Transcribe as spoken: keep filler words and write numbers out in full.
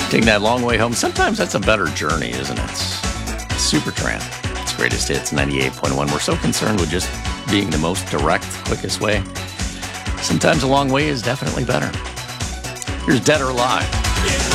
Taking that long way home, sometimes that's a better journey, isn't it? Supertramp. It's Greatest Hits, ninety-eight point one. We're so concerned with just being the most direct, quickest way. Sometimes a long way is definitely better. Here's Dead or Alive.